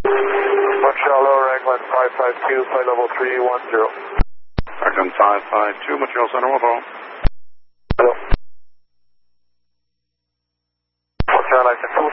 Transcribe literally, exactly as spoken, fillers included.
Montreal Lower, Raglan five five two, flight level three one zero. Raglan five five two, Montreal Center, one phone. Hello. Montreal License two